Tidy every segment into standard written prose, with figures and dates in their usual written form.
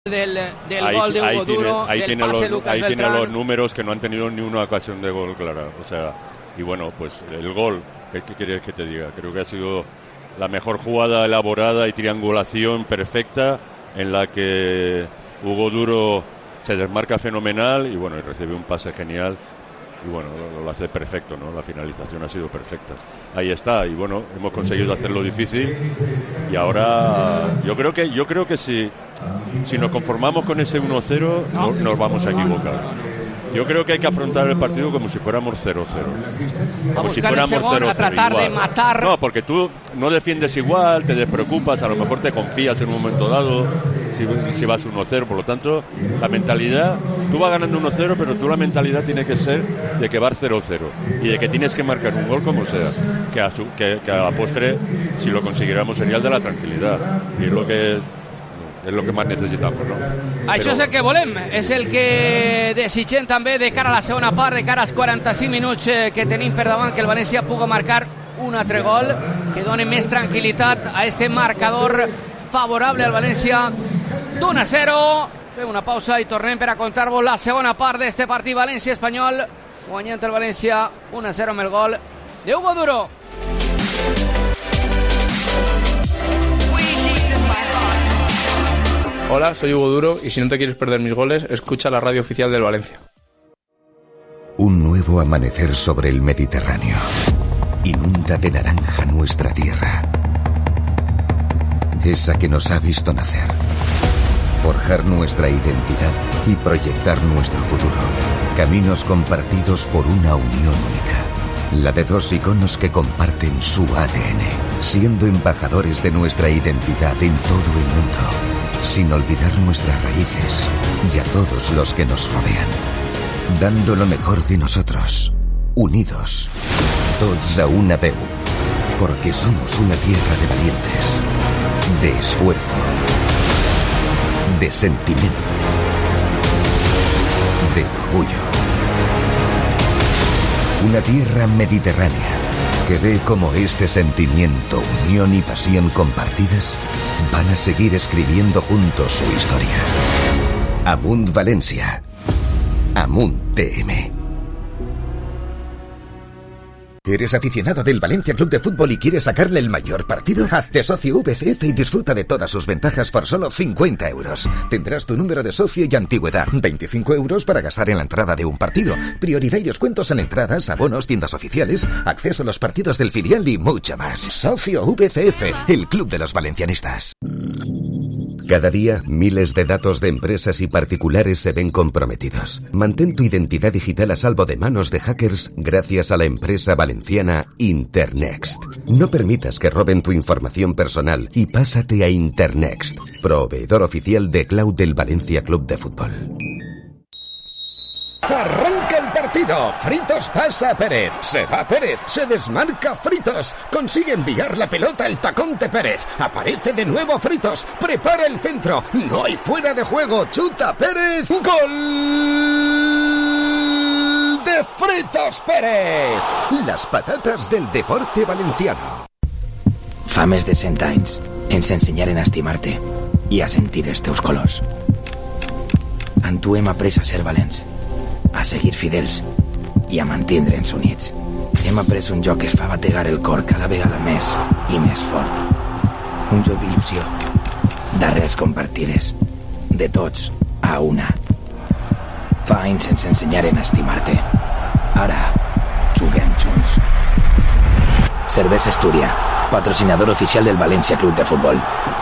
del gol de Hugo Duro, ahí del pase Lucas tiene Beltrán. los números, que no han tenido ni una ocasión de gol clara. O sea, y bueno, pues el gol, ¿qué quieres que te diga? Creo que ha sido la mejor jugada elaborada y triangulación perfecta, en la que Hugo Duro se desmarca fenomenal y bueno, y recibe un pase genial. Y bueno, lo hace perfecto, ¿no? La finalización ha sido perfecta. Ahí está, y bueno, hemos conseguido hacerlo difícil. Y ahora yo creo que si nos conformamos con ese 1-0, no nos vamos a equivocar. Yo creo que hay que afrontar el partido como si fuéramos 0-0. Como si fuéramos 0-0. A tratar igual de matar. No, porque tú no defiendes igual, te despreocupas, a lo mejor te confías en un momento dado, si vas 1-0. Por lo tanto, la mentalidad, tú vas ganando 1-0, pero tú la mentalidad tiene que ser de que vas 0-0 y de que tienes que marcar un gol como sea. Que a la postre, si lo consiguiéramos, sería el de la tranquilidad. Y es lo que más necesitamos, ¿no? Això és el que volem, és el que desitgem també de cara a la segona part, de cara als 45 minuts que tenim per davant, que el València pugui marcar un altre gol, que doni més tranquil·litat a este marcador favorable al València d'1-0. Fem una pausa i tornem per a contar-vos la segona part d'este partit València-Espanyol, guanyant el València 1-0 amb el gol de Hugo Duro. Hola, soy Hugo Duro y si no te quieres perder mis goles, escucha la radio oficial del Valencia. Un nuevo amanecer sobre el Mediterráneo inunda de naranja nuestra tierra, esa que nos ha visto nacer, forjar nuestra identidad y proyectar nuestro futuro. Caminos compartidos por una unión única, la de dos iconos que comparten su ADN, siendo embajadores de nuestra identidad en todo el mundo, sin olvidar nuestras raíces y a todos los que nos rodean, dando lo mejor de nosotros, unidos, tots a una veu, porque somos una tierra de valientes, de esfuerzo, de sentimiento, de orgullo. Una tierra mediterránea que ve como este sentimiento, unión y pasión compartidas van a seguir escribiendo juntos su historia. Amunt Valencia. Amunt TM. ¿Eres aficionado del Valencia Club de Fútbol y quieres sacarle el mayor partido? Hazte socio VCF y disfruta de todas sus ventajas por solo 50 euros. Tendrás tu número de socio y antigüedad. 25 euros para gastar en la entrada de un partido. Prioridad y descuentos en entradas, abonos, tiendas oficiales, acceso a los partidos del filial y mucho más. Socio VCF, el club de los valencianistas. Cada día, miles de datos de empresas y particulares se ven comprometidos. Mantén tu identidad digital a salvo de manos de hackers gracias a la empresa valenciana Internext. No permitas que roben tu información personal y pásate a Internext, proveedor oficial de cloud del Valencia Club de Fútbol. ¡Arranca el partido! Fritos pasa a Pérez. Se va Pérez. Se desmarca Fritos. Consigue enviar la pelota al tacón de Pérez. Aparece de nuevo Fritos. Prepara el centro. No hay fuera de juego. Chuta Pérez. ¡Gol de Fritos Pérez! Las patatas del deporte valenciano. Fa més de 100 anys ens ensenyaren a estimar-te i a sentir els teus colors. En tu hem après a ser valents, a seguir fidels i a mantindre'ns units. Hem après un joc que fa bategar el cor cada vegada més i més fort. Un joc d'il·lusió, d'arrels compartides, de tots a una. Fa anys ens ensenyaren a estimar-te. Ara juguem junts. Cervesa Astúria, patrocinador oficial del Valencia Club de Fútbol.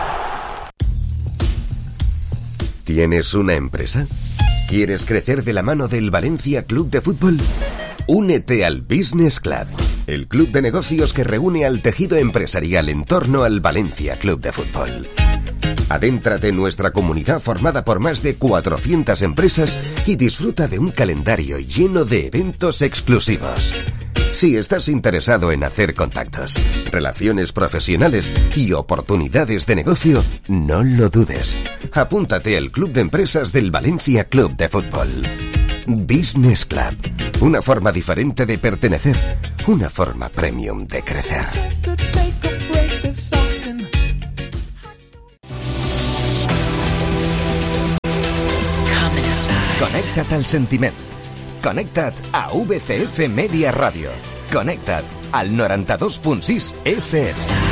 ¿Tienes una empresa? ¿Quieres crecer de la mano del Valencia Club de Fútbol? Únete al Business Club, el club de negocios que reúne al tejido empresarial en torno al Valencia Club de Fútbol. Adéntrate en nuestra comunidad formada por más de 400 empresas y disfruta de un calendario lleno de eventos exclusivos. Si estás interesado en hacer contactos, relaciones profesionales y oportunidades de negocio, no lo dudes. Apúntate al Club de Empresas del Valencia Club de Fútbol. Business Club. Una forma diferente de pertenecer. Una forma premium de crecer. Connecta't al sentiment. Connecta't a VCF Media Ràdio. Connecta't al 92.6 FM.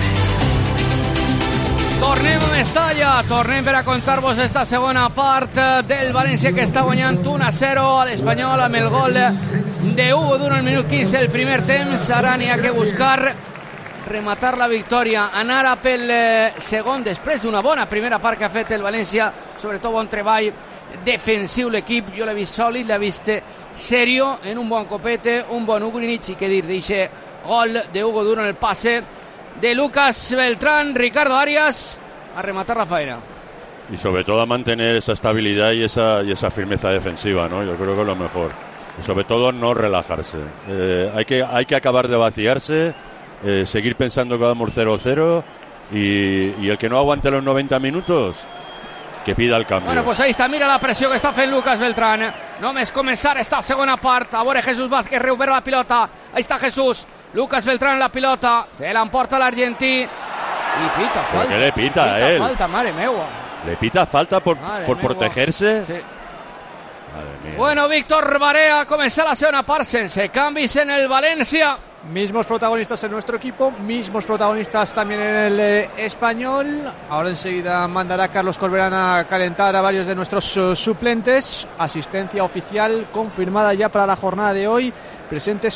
Tornem a Mestalla, tornem per a contar-vos esta segona part del València que està guanyant 1-0 a l'Espanyol amb el gol de Hugo Duro al minut 15 del primer temps. Ara n'hi ha que buscar rematar la victòria, anar a pel segon després d'una bona primera part que ha fet el València, sobretot bon treball defensiu l'equip. Jo l'he vist sòlid, l'he vist serio, en un bon copete, un bon Ugrinic, i què dir d'eixe gol de Hugo Duro en el passe de Lucas Beltrán. Ricardo Arias a rematar la faena. Y sobre todo a mantener esa estabilidad y esa firmeza defensiva, ¿no? Yo creo que es lo mejor. Y sobre todo no relajarse. Hay que acabar de vaciarse, seguir pensando que vamos 0-0 y el que no aguante los 90 minutos, que pida el cambio. Bueno, pues ahí está, mira la pressió que està fent Lucas Beltrán. Només començar esta segona part. A veure, Jesús Vázquez recupera la pilota. Ahí está Jesús. Lucas Beltrán la pilota, se la emporta l'argentí y pita falta. ¿Qué le pita a él? Falta, madre meua. ¿Le pita falta por protegerse? Sí. Madre mía. Bueno, Víctor Barea, comença la segona part sense canvis en el València. Mismos protagonistas en nuestro equipo, mismos protagonistas también en el Español. Ahora enseguida mandará Carlos Corberán a calentar a varios de nuestros suplentes. Asistencia oficial confirmada ya para la jornada de hoy. Presentes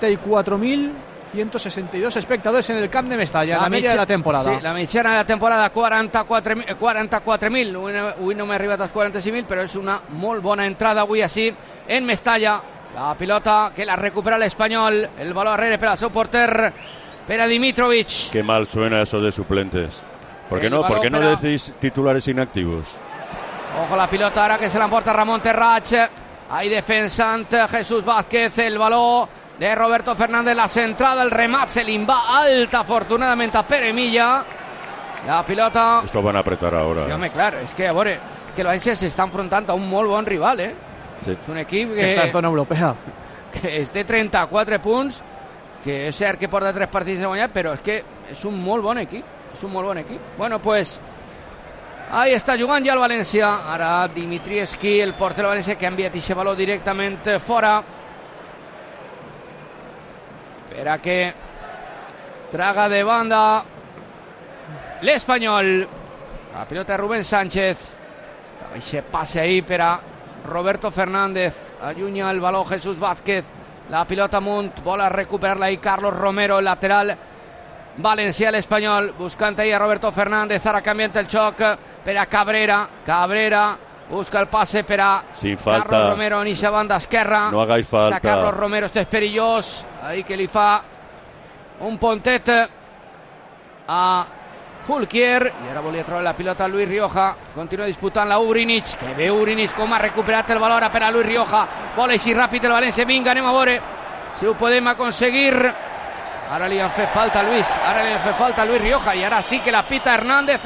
44.162 espectadores en el Camp de Mestalla, la media de la temporada. Sí, la mitjana de la temporada, 44.000. Avui no m'he arribat als 45.000, però és una molt bona entrada avui així en Mestalla. La pilota que la recupera l'Espanyol, el baló darrere per al seu porter, per a Dimitrovic. Qué mal suena eso de suplentes. ¿Por qué no decís titulares inactivos? Ojo la pilota ara que se l'emporta Ramon Terrats. Ahí defensant Jesús Vázquez, el baló de Roberto Fernández, la centrada, el remat se li va alta afortunadament a Pere Milla. La pilota... Esto van a apretar ahora. Sí, home, clar, és que a veure, que el València s'està enfrontant a un molt bon rival, Sí. És un equip que està en zona europea, que té 34 punts, que és cert que porta 3 partits de guanyar, però és que és un molt bon equip. Bueno, pues ahí està jugant ja el València. Ara Dimitrievski, el porter del València, que ha enviat aquest baló directament fora per a que traga de banda l'Espanyol. La pilota de Rubén Sánchez. Aquest passe ahí per a Roberto Fernández, allunya el baló Jesús Vázquez, la pilota amunt, vol a recuperar-la ahí Carlos Romero, el lateral valencià, l'Espanyol, buscant ahí a Roberto Fernández, ara canviant el xoc per a Cabrera, busca el passe per a Carlos Romero en eixa banda esquerra. No hagáis falta. Está Carlos Romero, este és perillós, ahí que li fa un pontet a Fulquier, i ara volia treure la pilota a Luis Rioja, continua disputant la Ugrinic, que ve Ugrinic com ha recuperat el valor per a Luis Rioja, vol així ràpid el València, vinga, anem a veure si ho podem aconseguir. Ara li han fet falta a Luis Rioja, y ahora sí que la pita Hernández.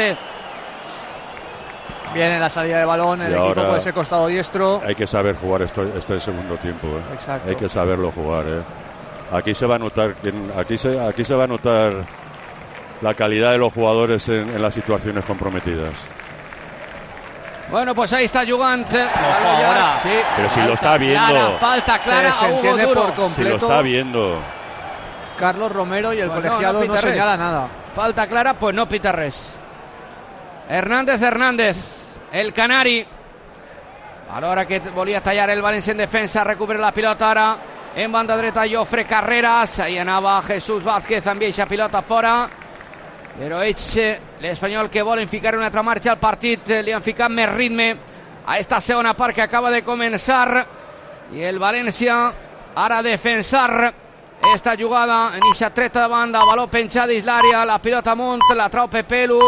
Viene la salida de balón, el equipo por ese costado diestro. Hay que saber jugar este segundo tiempo, Exacto. Hay que saberlo jugar, Aquí se va a notar aquí se va a notar la calidad de los jugadores en las situaciones comprometidas. Bueno, pues ahí está jugant. Ahora. Sí. Pero si lo está viendo. Falta clara se a Hugo entiende Duro. por completo. Si lo está viendo. Carlos Romero y el colegiado no señala nada. Falta clara, pues no pita res. Hernández, el canari. A l'hora que volia tallar el València en defensa, recupera la pilota ara en banda dreta Jofre Carreras. Ahí anava Jesús Vázquez amb eixa pilota fora. Però ells, l'Espanyol, que volen ficar una altra marxa al partit, li han ficat més ritme a esta segona part que acaba de començar, i el València ara defensar esta jugada en eixa treta de banda, baló penjat dins l'àrea, la pilota amunt, la trau Pepelu,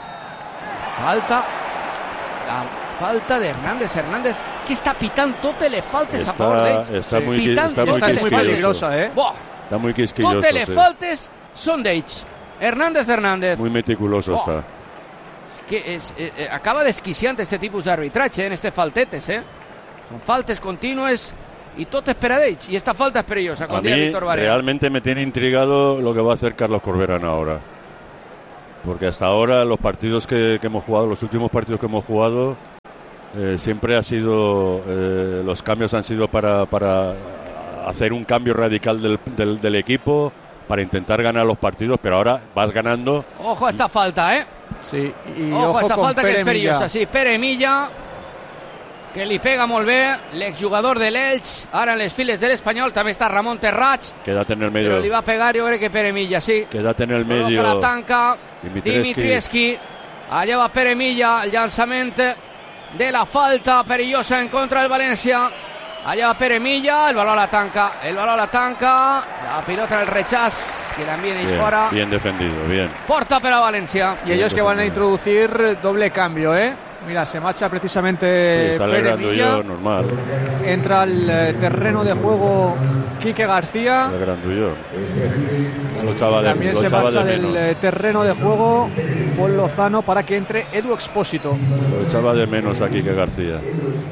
falta de Hernández, que està pitant totes les faltes a favor d'ells. Està muy peligrosa, Está muy quisquilloso. Totes les faltes són d'ells. Hernández. Muy meticuloso está. Que acaba desquiciant este tipus d'arbitratge en este faltetes, Son faltes contínues y tot és per a d'ells. Y esta falta es perillosa. A mí realmente me tiene intrigado lo que va a hacer Carlos Corberán ahora. Porque hasta ahora los partidos que hemos jugado, los últimos partidos que hemos jugado, siempre ha sido, los cambios han sido para hacer un cambio radical del equipo, para intentar ganar los partidos, pero ahora vas ganando. Ojo a esta falta, ¿eh? Sí, y ojo a esta con falta Pere que es perillosa. Milla. Sí, Pere Milla, que li pega molt bé, l'exjugador de l'Elx, ara en les files de l'Espanyol, també està Ramon Terrats, Quédate en el medio. però li va pegar, jo crec que Pere Milla, sí. Quédate en el Col·loca medio. la tanca, Dimitrievski. allà va Pere Milla, el llançament de la falta perillosa en contra del València. Allá va Pere Milla, el balón a la tanca, la pilota en el rechaz, que la envíen ahí fuera. Bien defendido, bien. Porta para Valencia. Y ellos que van a introducir doble cambio, ¿eh? Mira, se marcha precisamente Pere Milla. Yo, normal. Entra al terreno de juego Quique García. El Grandullo. También se marcha del terreno de juego Paul Lozano para que entre Edu Expósito. Lo echaba de menos aquí que García.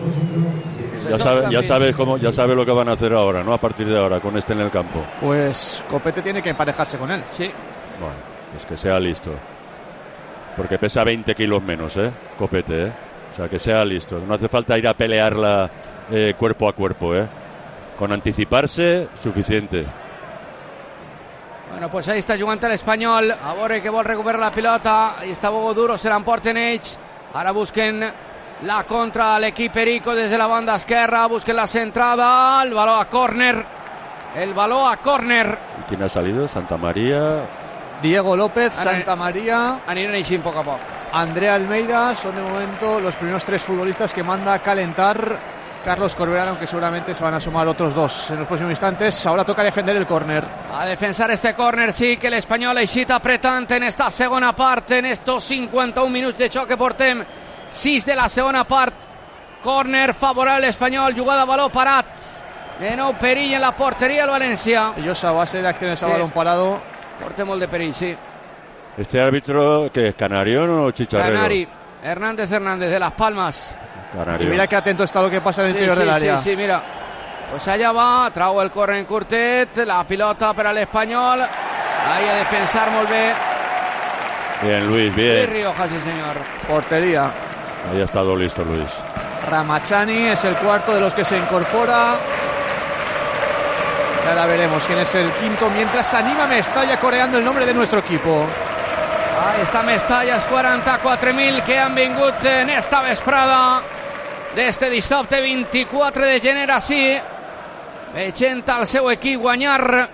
Ya sabe lo que van a hacer ahora, ¿no? A partir de ahora, con este en el campo. Pues Copete tiene que emparejarse con él. Sí. Bueno, pues que sea listo. Porque pesa 20 kilos menos, Copete, O sea, que sea listo. No hace falta ir a pelearla cuerpo a cuerpo, Con anticiparse, suficiente. Bueno, pues ahí está jugant l'Espanyol. A veure que vol recuperar la pilota. Ahí està Bogo Duro, se l'emporten ells. Ara busquen la contra a l'equip Perico des de la banda esquerra. Busquen la centrada. El baló a córner. ¿Y quién ha salido? Santa María. Diego López, Santa María. Aniran així poc a poc. Andrea Almeida son de momento los primeros 3 futbolistas que manda a calentar Carlos Corberán, aunque seguramente se van a sumar otros 2 en los próximos instantes. Ahora toca defender el córner. A defensar este córner, sí, que l'Espanyol ha eixit apretant en esta segona part, en estos 51 minuts de xoc que portem, 6 de la segona part. Córner favorable Espanyol, jugada a baló parat. De nou perill en la porteria del València. Ellos a base de acciones a balón parado. Porta molt de perill, sí. ¿Este árbitro que es Canarión o Chicharrero? Canari, Hernández de Las Palmas. Canarión. Y mira qué atento está lo que pasa en el interior del área. Sí, mira. Pues allá va, trau el córner en curtet, la pilota per a l'Espanyol. Ahí a defensar molt bé. Bien, Luis, bien. Luis Rioja, sí, señor. Portería. Ahí ha estado listo, Luis. Ramachani es el cuarto de los que se incorpora. Ya la veremos quién es el quinto. Mientras anima Mestalla coreando el nombre de nuestro equipo. Ahí està Mestalla, els 44.000 que han vingut en esta vesprada d'este dissabte 24 de gener, així, veient el seu equip guanyar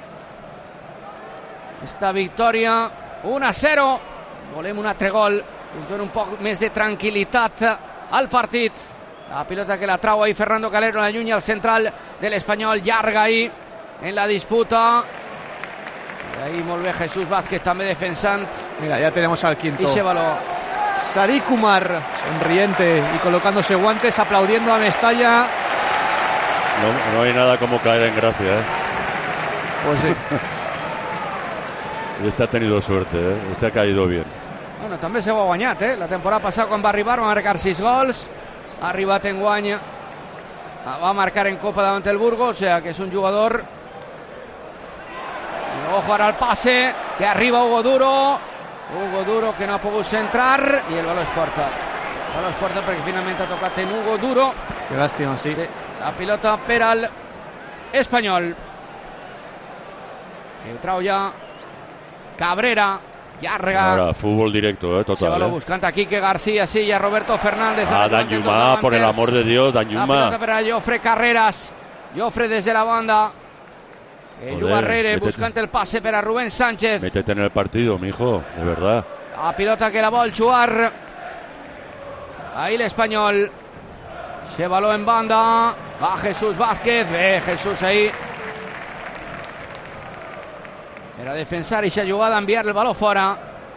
esta victòria 1-0. Volem un altre gol que ens dona un poc més de tranquil·litat al partit. La pilota que la trau ahí Fernando Calero, la llunya al central de l'Espanyol, llarga ahí en la disputa. Ahí molt bé Jesús Vázquez també defensant. Mira, ya tenemos al quinto. Y se baló. Sadi Kumar, sonriente y colocándose guantes, aplaudiendo a Mestalla. No hay nada como caer en gracia, Pues sí. Este ha tenido suerte, Este ha caído bien. Bueno, també s'ho ha guanyat, La temporada passada quan va arribar va marcar 6 gols. Ha arribat en guany. Va marcar en Copa davant el Burgos, o sea que és un jugador. Ojo ara el passe, que arriba Hugo Duro que no ha pogut centrar i el baló es porta. El baló es porta perquè finalment ha tocat en Hugo Duro. Qué lástima, sí. La pilota per al Espanyol. El trau ja Cabrera, llarga. Ahora, fútbol directo, total. Se baló buscant a Quique García, sí, y a Roberto Fernández. Dan Yuma, por el amor de Dios, Dan Yuma. La pelota para Jofre Carreras. Jofre desde la banda. Barrere buscant el pase per a Rubén Sánchez. Métete en el partido, mijo, de verdad. La pilota que la vol jugar. Ahí l'Espanyol. Se baló en banda. Va Jesús Vázquez. Ve Jesús ahí. Per a defensar aquesta jugada, enviar el baló fora.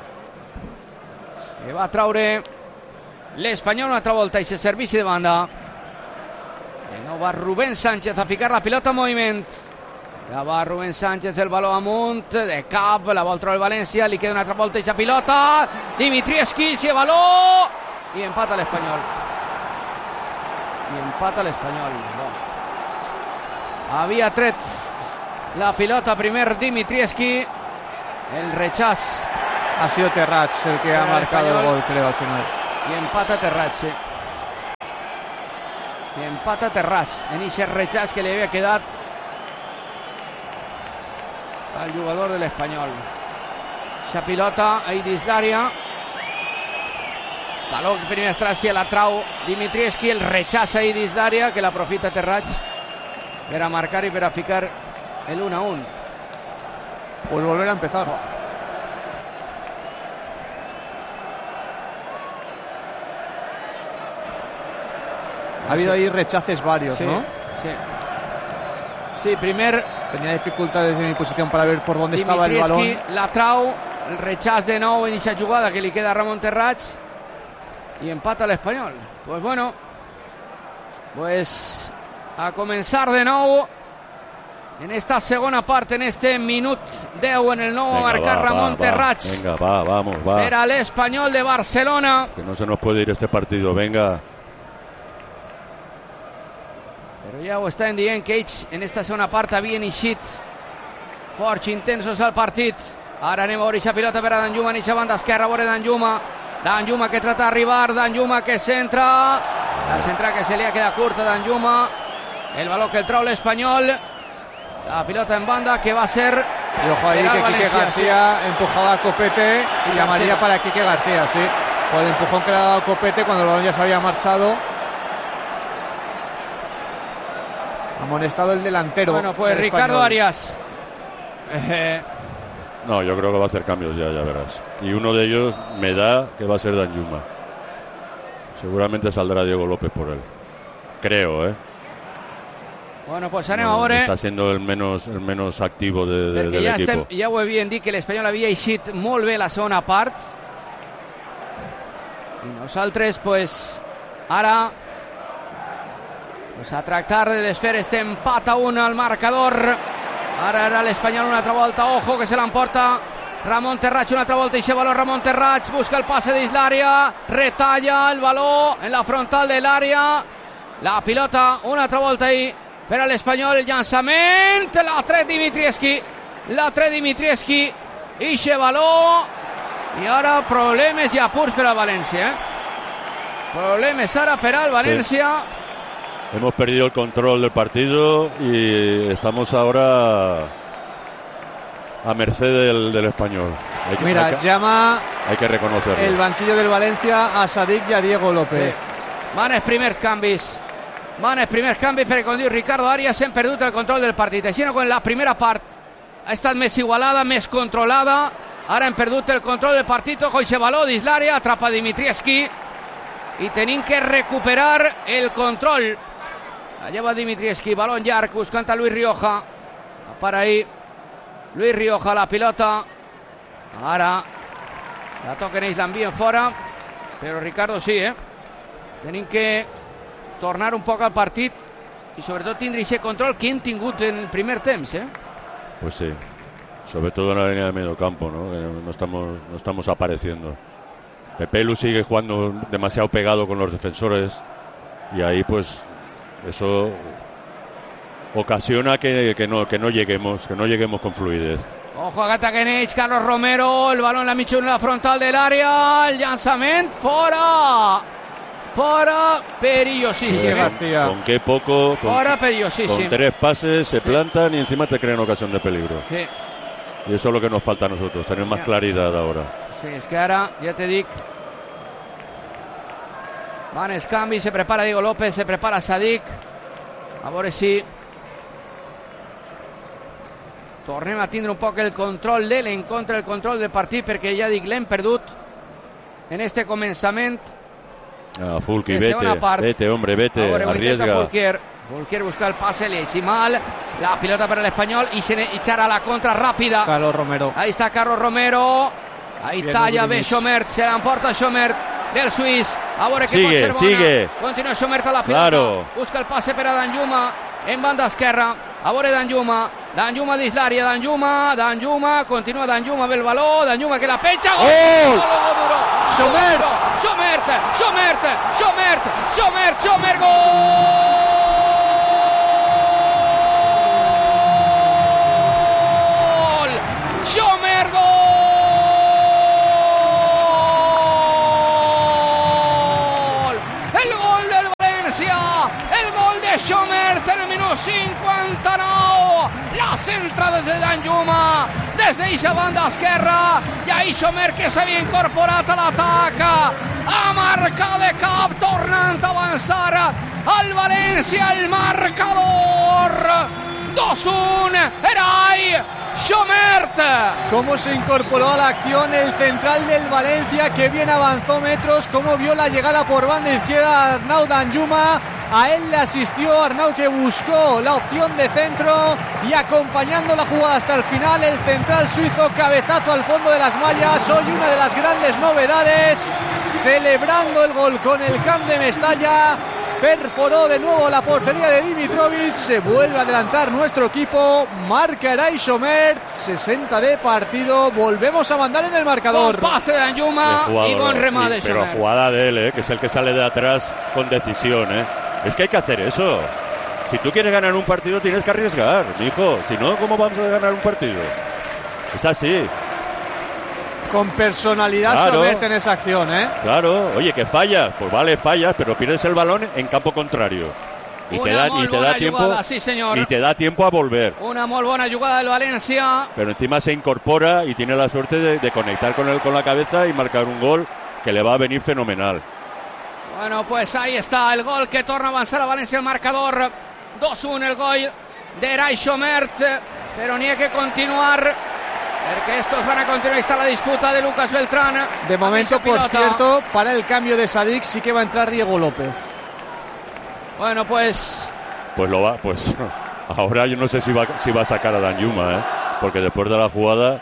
Que va traure l'Espanyol una altra volta, aquest servici de banda. De nou va Rubén Sánchez a ficar la pilota en moviment. Ja va Rubén Sánchez, el baló amunt, de cap, la vol treure el València, li queda una altra volta aquesta pilota. Dimitrievski, si baló, i empata l'Espanyol. Havia tret la pilota primer Dimitrievski. El rechaz. Ha sido Terrats el que ha marcado el gol, creo, al final. Y empata Terrats, sí. I empata Terrats en aquest rechaç que li havia quedat al jugador de l'Espanyol. Eixa pilota ahí dins l'àrea. Baló que primer estràcia la trau Dimitrievski, el rechaç ahí dins l'àrea que l'aprofita Terrats per a marcar i per a ficar el 1-1. Pues volver a empezar. Ha habido ahí rechaces varios, sí, ¿no? Sí. Sí, primer tenía dificultades en mi posición para ver por dónde estaba el balón. La trau, el rechaç de nou en aquesta jugada que li queda a Ramon Terrats y empata l'Espanyol. Pues bueno, pues a comenzar de nou en esta segona part, en este minut 10 en el nou a marcar Ramon Terrats. Venga, vamos, va. Era l'Espanyol de Barcelona. Que no se nos puede ir este partido, venga. Però ja ho estan dient que ells en esta segona part havien eixit forts, intensos al partit. Ara anem a veure aquesta pilota per a Danjuma en aquesta banda esquerra, a veure Danjuma que trata d'arribar, Danjuma que centra, la centra que se li ha quedat curta Danjuma, el baló que el trau l'Espanyol, la pilota en banda que va a ser y ojo ahí que Quique García empujaba a Copete y llamaría para Quique García, sí, por el empujón que le ha dado Copete cuando el balón ya se había marchado. Amonestado el delantero. Bueno, pues Ricardo Arias. No, yo creo que va a hacer cambios ya verás. Y uno de ellos me da que va a ser Danjuma. Seguramente saldrá Diego López por él. Creo, Bueno, pues anem a veure. Està sent el menos activo de l'equip. Ja ho havien dit que l'Espanyol havia eixit molt bé la segona part. I nosaltres, pues, ara pues a tractar de desfer este empat a 1 al marcador. Ara era l'Espanyol una altra volta, ojo que se l'emporta Ramon Terrats una altra volta, i baló Ramon Terrats, busca el passe dins l'àrea, retalla el baló en la frontal de l'àrea, la pilota una altra volta ahí per a l'Espanyol, el llançament, la tret Dimitrievski, ixe baló, i ara problemes i apurs per al València, problemes ara per al València. Sí. Hemos perdido el control del partido y estamos ahora a merced del Espanyol. Llama hay que reconocerlo. El banquillo del Valencia a Sadik y a Diego López. Van els primers canvis perquè, com diu Ricardo Arias, hem perdut el control del partit. Així no, quan la primera part ha estat més igualada, més controlada, ara hem perdut el control del partit. Ojo, i baló dins l'àrea, atrapa Dimitrievski i tenim que recuperar el control. La lleva Dimitrievski, balón llarg, buscant a Luis Rioja. Para ahí Luis Rioja, la pilota. Ara la toquen ells, l'envien fora. Però Ricardo sí, tenim que tornar un poc al partit i sobretot tindre ese control que hem tingut en el primer temps. Pues sí, sobre todo en la línea de medio campo, ¿no? No estamos apareciendo. Pepelu sigue jugando demasiado pegado con los defensores y ahí pues eso ocasiona que no lleguemos con fluidez. Ojo, Agata Genech, Carlos Romero, el balón en la mitjana, la frontal del área, el llançament, fora, perillosíssim. Con qué poco, fora, perillosíssim. Con 3 pases se plantan y encima te crean ocasión de peligro. Sí. Y eso es lo que nos falta a nosotros, tener más claridad ahora. Sí, és que ara, ja te dic, van els canvis, se prepara Diego López, se prepara Sadik, a veure si tornem a tindre un poc el control de l'encontre, el control del partit, perquè ja dic, l'hem perdut en este començament. Fulqui, vete, hombre, vete, arriesga. Fulquier busca el pase, le hizo mal, la pilota para el Espanyol y se echará la contra rápida. Carlos Romero. Ahí está Carlos Romero. Ahí bien, talla bé Schomert, se l'emporta Schomert del suís. A veure que pot ser bona. Sigue. Continua Schomert a la pilota. Claro. Busca el pase per a Danjuma en banda esquerra. A veure Danjuma dins l'àrea, Danjuma, continua Danjuma, ve el baló, Danjuma que la pecha. ¡Gol! ¡Gol! Schomert, ¡gol! de Schomert en el minuto 59. La centra des de Danjuma, des d'eixa banda esquerra, i ahir Schomert, que s'havia incorporat a l'atac, a marcar de cap, tornant a avançar al València, el marcador 2-1, Eray Schomert. Cómo se incorporó a la acción el central del Valencia, que bien avanzó metros, cómo vio la llegada por banda izquierda Arnau Danjuma. A él le asistió Arnau, que buscó la opción de centro, y acompañando la jugada hasta el final, el central suizo, cabezazo al fondo de las mallas. Hoy una de las grandes novedades, celebrando el gol con el Camp de Mestalla. Perforó de nuevo la portería de Dimitrovic. Se vuelve a adelantar nuestro equipo. Marca Eray Schomert. 60 de partido. Volvemos a mandar en el marcador. Con pase de Danjuma y buen remate de Schomert. Pero jugada de él, que es el que sale de atrás con decisión. Es que hay que hacer eso. Si tú quieres ganar un partido, tienes que arriesgar, mijo. Si no, ¿cómo vamos a ganar un partido? Es así. Con personalidad, claro. Schomert en esa acción, Claro, oye, que fallas, pues vale, fallas, pero pierdes el balón en campo contrario. Y te da tiempo, jugada, sí, señor. Y te da tiempo a volver. Una muy buena jugada del Valencia. Pero encima se incorpora y tiene la suerte de conectar con la cabeza y marcar un gol que le va a venir fenomenal. Bueno, pues ahí está el gol que torna a avanzar a Valencia el marcador. 2-1 el gol de Eray Schomert, pero ni hay que continuar, porque estos van a continuar. Ahí está la disputa de Lucas Beltrán. De momento, por cierto, para el cambio de Sadik sí que va a entrar Diego López. Bueno, pues ahora yo no sé si va a sacar a Danjuma, porque después de la jugada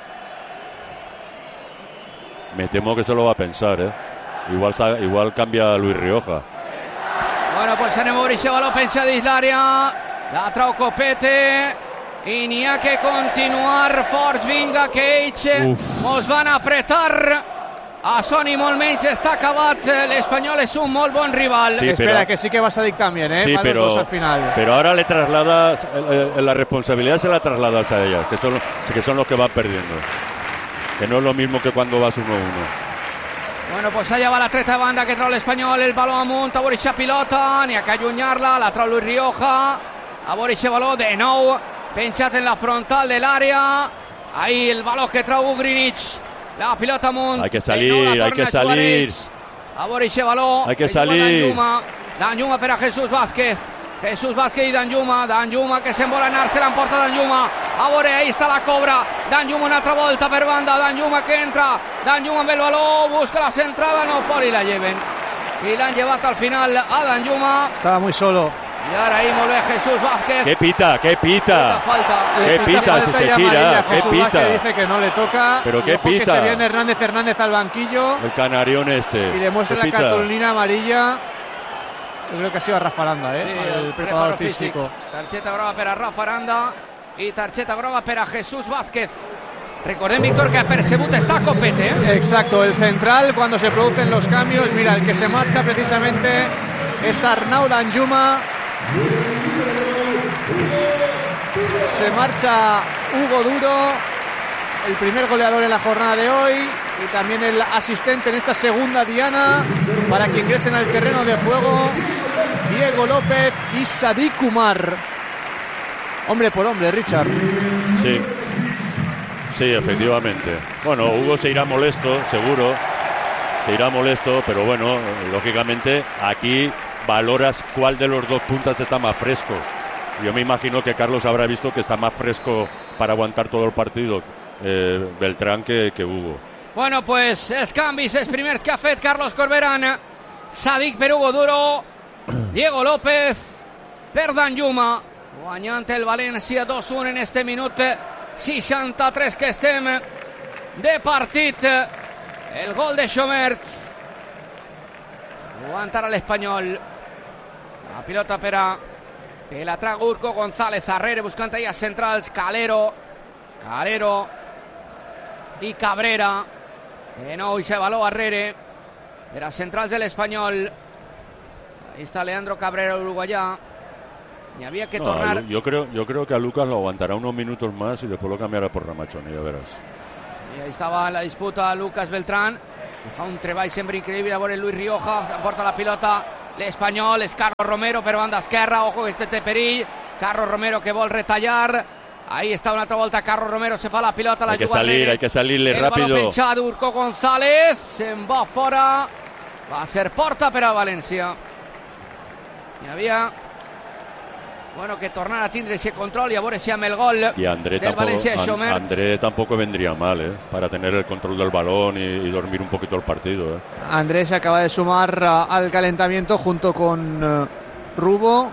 me temo que se lo va a pensar, Igual cambia a Luis Rioja. Bueno, pues anem a obrir això, baló penja dins l'àrea, la trau Copete i n'hi ha que continuar forts. Vinga, que ells mos van apretar a Sony molt menys. Està acabat, l'Espanyol és un molt bon rival. Sí, espera, que sí que va Sadik también, sí, para los dos al final. Pero ahora le trasladas la responsabilidad, se la trasladas a ellas, que son los que van perdiendo, que no es lo mismo que cuando vas 1-1. Bueno, pues allà va la treta de banda que trau l'Espanyol, el baló amunt, a veure aquesta pilota, n'hi ha que allunyar-la, la trau Luis Rioja, a veure aquest baló de nou, penjat en la frontal de l'àrea, ahí el baló que trau Ugrinic, la pilota amunt, hay que salir, hay que salir, a veure aquest baló, hay que salir, Danjuma per a Jesús Vázquez i Danjuma que se'n vol anar, se l'emporta Danjuma, a veure, ahí està la cobra, Danjuma una altra volta per banda, Danjuma que entra, Danjuma amb el baló, busca la centrada, no pot i la lleven, i l'han llevat al final a Danjuma. Estaba muy solo. Y ahora ahí molt bé Jesús Vázquez. ¿Qué pita? Falta. ¿Qué pita si se tira? ¿Qué pita? Dice que no le toca. ¿Pero qué pita? Que se viene Hernández al banquillo. El canarión este. Y le muestra la cartulina amarilla. Yo creo que ha sido a Rafa Aranda, sí, el preparador físico. Targeta groga per a Rafa Aranda i targeta groga per a Jesús Vázquez. Recordem, Víctor, que percebut està Copete. Exacto, el central cuando se producen los cambios. Mira, el que se marcha precisamente es Arnau Danjuma. Se marcha Hugo Duro, el primer goleador en la jornada de hoy, y también el asistente en esta segunda diana, para que ingresen al terreno de juego Diego López y Sadik Umar. Hombre por hombre, Richard. Sí, efectivamente. Bueno, Hugo se irá molesto, seguro. Se irá molesto, pero bueno, lógicamente aquí valoras cuál de los dos puntas está más fresco. Yo me imagino que Carlos habrá visto que está más fresco para aguantar todo el partido Beltrán que Hugo. Bueno, pues els canvis, els primers que ha fet Carlos Corberán. Sadik per Hugo Duro, Diego López per Danjuma, guanyant el València 2-1 en este minut 63 que estem de partit. El gol de Schomert, aguantarà l'Espanyol. La pilota per a que la traga Urco González Arrere, buscant ahí a centrals Calero i Cabrera. De nou i se baló Arrere per a centrals de l'Espanyol. Ahí está Leandro Cabrera, uruguayá. Y había que tornar. Yo creo que a Lucas lo aguantará unos minutos más y después lo cambiará por Ramachoni, ya verás. Y ahí estaba la disputa Lucas Beltrán, que fa un treball sempre increïble. A veure Luis Rioja, aporta la pilota l'Espanyol, és Carlos Romero per banda esquerra, ojo que este té perill, Carlos Romero que vol retallar, ahí està una altra volta Carlos Romero, se fa la pilota, la hay que salirle el rápido. El baló penjat d'Urco González, se'n va fora, va ser porta per a València. Hi havia que tornar a tindre ese control y a veure si amb el gol y André del València de Xomert. André tampoco vendría mal, para tener el control del balón y dormir un poquito el partido. André se acaba de sumar al calentamiento junto con Rubo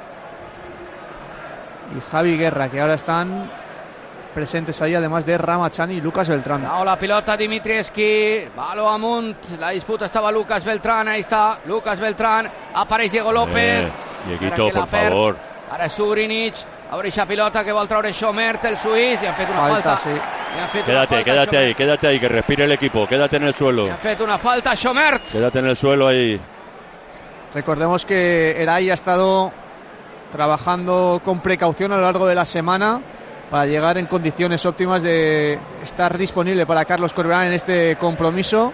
y Javi Guerra, que ahora están presentes ahí, además de Ramachani y Lucas Beltrán. La pilota Dimitrievski, baló amunt, la disputa estava Lucas Beltrán, ahí està Lucas Beltrán, apareix Diego López. Dieguito, por favor. Ara és Urinic, obre aquesta pilota que vol treure Xomert, el suís, li han fet una falta. Sí. Quédate ahí, que respire el equipo, quédate en el suelo. Le han fet una falta a Xomert. Quédate en el suelo ahí. Recordemos que Eray ha estado trabajando con precaución a lo largo de la semana para llegar en condiciones óptimas de estar disponible para Carlos Corberán en este compromiso.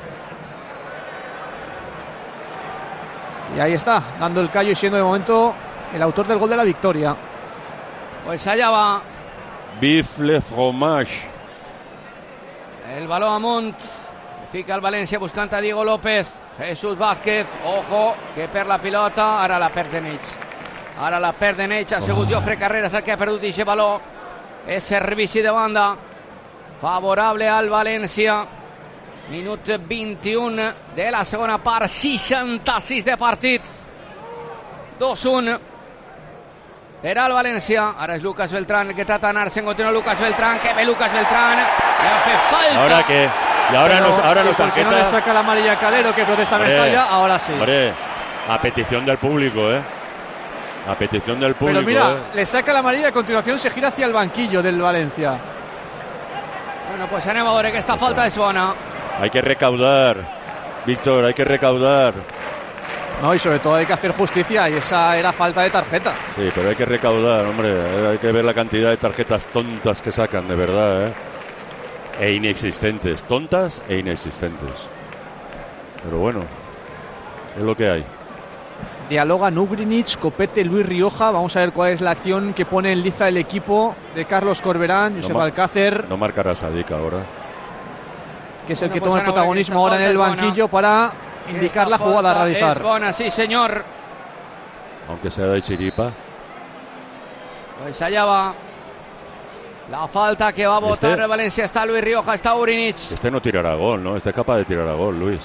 Y ahí está, dando el callo y siendo de momento el autor del gol de la victoria. Pues allá va. Vive le fromage. El balón amunt. Fica el València buscant a Diego López. Jesús Vázquez. Ojo, que perd la pilota. Ara la perd Denech. Ha sigut Jofre Carreras el que ha perdut aquest baló. És servici de banda. Favorable al València. Minut 21 de la segona part. 66 de partit. 2-1. Era el València, ara és Lucas Beltrán el que trata de anar-se en continu. Lucas Beltrán, que ve Lucas Beltrán, le hace falta. ¿Ahora qué? Y ahora no ¿por qué no le saca la amarilla a Calero, que protesta Mestalla? Ahora sí. Hombre, a petición del público, a petición del público. Pero mira, le saca la amarilla y a continuación se gira hacia el banquillo del Valencia. Bueno, pues anem a veure que esta falta és bona. Hay que recaudar, Víctor, hay que recaudar. No, y sobre todo hay que hacer justicia, y esa era falta de tarjeta. Sí, pero hay que recaudar, hombre. Hay que ver la cantidad de tarjetas tontas que sacan, de verdad, e inexistentes. Tontas e inexistentes. Pero bueno, es lo que hay. Dialogan Ugrinic, Copete, Luis Rioja. Vamos a ver cuál es la acción que pone en liza el equipo de Carlos Corberán. Josep Alcácer. No marcará Sadik ahora. Que es el que toma el protagonismo ahora en el banquillo para indicar la jugada a realizar. Es bona, sí señor. Aunque sea de chiripa. Pues allá va. La falta que va a votar el Valencia. Está Luis Rioja, está Urinic. Este no tirará gol, ¿no? Este es capaz de tirar a gol, Luis.